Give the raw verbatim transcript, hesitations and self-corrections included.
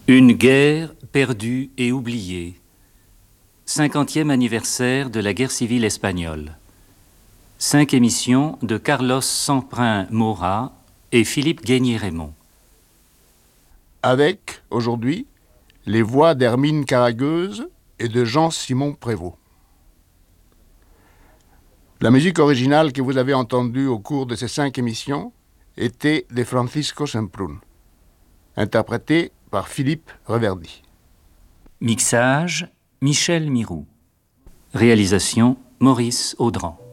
Une guerre perdue et oubliée. cinquantième anniversaire de la guerre civile espagnole. Cinq émissions de Carlos Semprin Mora et Philippe Guénier-Raymond. Avec, aujourd'hui, les voix d'Hermine Caragueuse et de Jean-Simon Prévost. La musique originale que vous avez entendue au cours de ces cinq émissions était de Francisco Semprún, interprétée par Philippe Reverdy. Mixage, Michel Mirou. Réalisation, Maurice Audran.